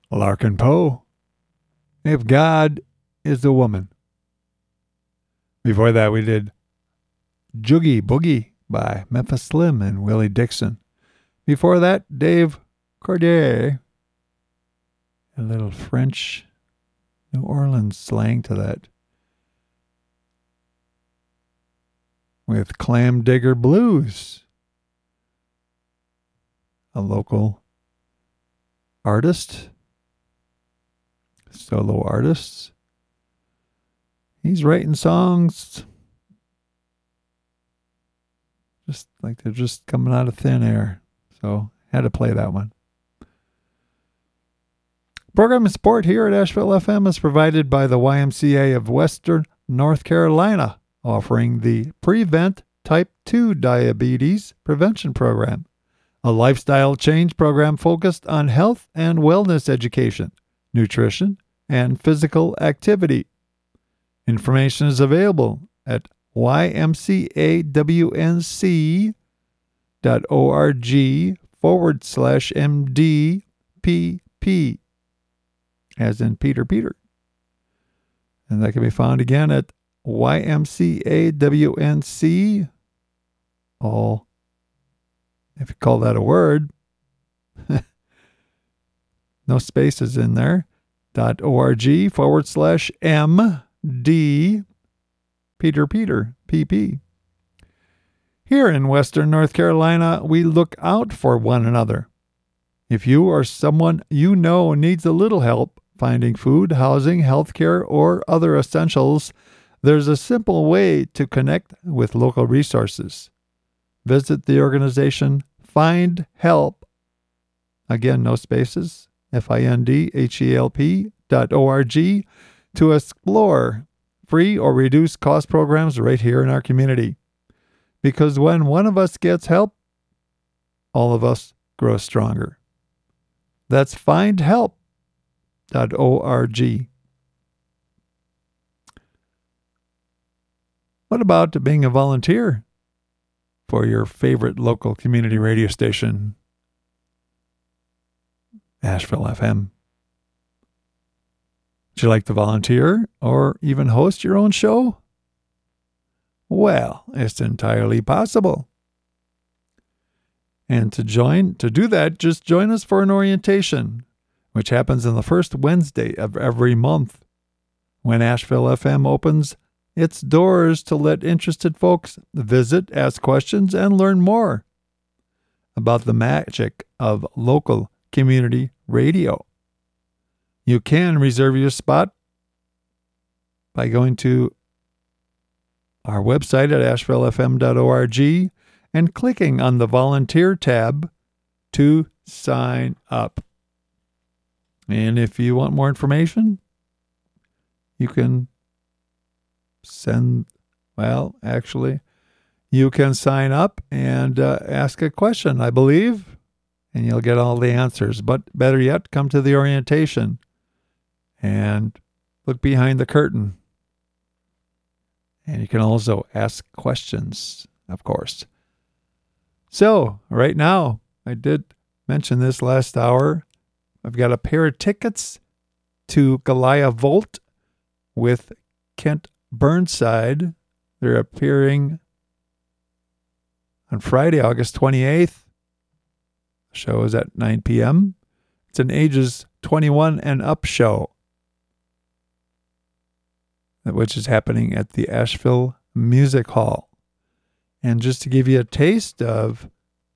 Larkin Poe. If God is a Woman. Before that, we did Joogie Boogie by Memphis Slim and Willie Dixon. Before that, Dave Cordier. A little French New Orleans slang to that. With Clam Digger Blues. A local artist. Solo artist. He's writing songs just like they're just coming out of thin air. So had to play that one. Program and support here at Asheville FM is provided by the YMCA of Western North Carolina, offering the Prevent Type 2 Diabetes Prevention Program, a lifestyle change program focused on health and wellness education, nutrition, and physical activity. Information is available at ymcawnc.org/MDPP, as in Peter. And that can be found again at YMCAWNC, all, if you call that a word, no spaces in there, .org/MD Peter PP. Here in Western North Carolina, we look out for one another. If you or someone you know needs a little help finding food, housing, healthcare, or other essentials, there's a simple way to connect with local resources. Visit the organization Find Help. Again, no spaces. FINDHELP.org to explore free or reduced cost programs right here in our community. Because when one of us gets help, all of us grow stronger. That's findhelp.org. What about being a volunteer for your favorite local community radio station, Asheville FM? Would you like to volunteer or even host your own show? Well, it's entirely possible. And to do that, just join us for an orientation, which happens on the first Wednesday of every month, when Asheville FM opens its doors to let interested folks visit, ask questions, and learn more about the magic of local community radio. You can reserve your spot by going to our website at ashevillefm.org and clicking on the volunteer tab to sign up. And if you want more information, you can you can sign up and ask a question, I believe, and you'll get all the answers. But better yet, come to the orientation and look behind the curtain. And you can also ask questions, of course. So, right now, I did mention this last hour. I've got a pair of tickets to Goliath Volt with Kent Burnside. They're appearing on Friday, August 28th. The show is at 9 p.m. It's an ages 21 and up show, which is happening at the Asheville Music Hall. And just to give you a taste of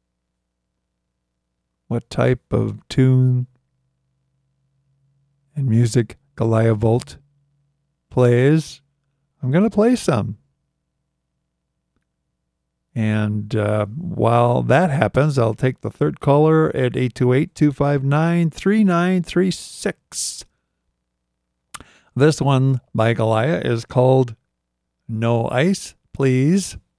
what type of tune and music Goliath Volt plays, I'm going to play some. And while that happens, I'll take the third caller at 828-259-3936. This one by Goliath is called No Ice, Please.